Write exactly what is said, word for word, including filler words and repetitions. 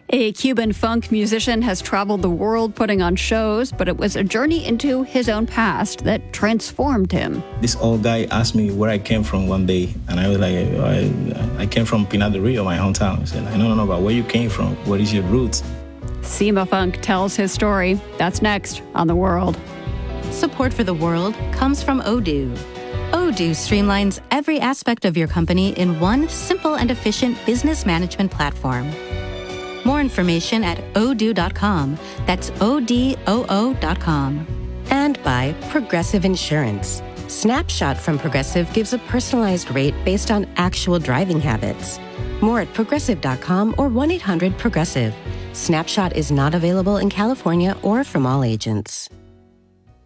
A Cuban funk musician has traveled the world putting on shows, but it was a journey into his own past that transformed him. This old guy asked me where I came from one day, and I was like, I, I came from Pinar del Rio, my hometown. He said, I don't know about where you came from. What is your roots? Cima Funk tells his story. That's next on The World. Support for The World comes from Odoo. Odoo streamlines every aspect of your company in one simple and efficient business management platform. More information at odoo dot com. That's O D O O dot com. And by Progressive Insurance. Snapshot from Progressive gives a personalized rate based on actual driving habits. More at progressive dot com or one eight hundred progressive. Snapshot is not available in California or from all agents.